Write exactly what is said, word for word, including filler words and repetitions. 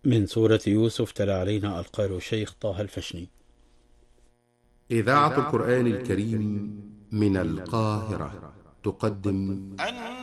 من سورة يوسف تلا علينا القارئ الشيخ طه الفشني. إذاعة القرآن الكريم من القاهرة تقدم